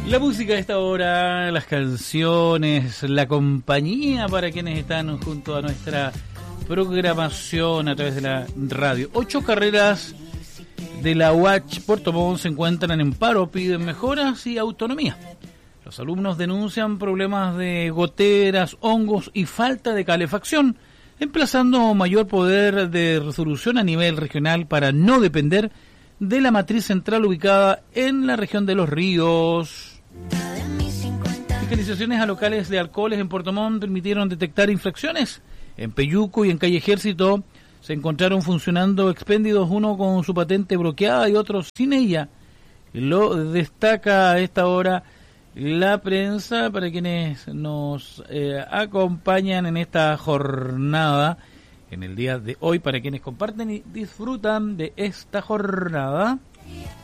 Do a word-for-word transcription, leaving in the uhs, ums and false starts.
La música de esta hora, las canciones, la compañía para quienes están junto a nuestra programación a través de la radio. Ocho carreras de la U A C Puerto Montt se encuentran en paro, piden mejoras y autonomía. Los alumnos denuncian problemas de goteras, hongos y falta de calefacción, emplazando mayor poder de resolución a nivel regional para no depender de la matriz central ubicada en la región de Los Ríos. Fiscalizaciones a locales de alcoholes en Puerto Montt permitieron detectar infracciones. En Peyuco y en Calle Ejército se encontraron funcionando expéndidos, uno con su patente bloqueada y otro sin ella. Lo destaca a esta hora la prensa para quienes nos eh, acompañan en esta jornada, en el día de hoy, para quienes comparten y disfrutan de esta jornada.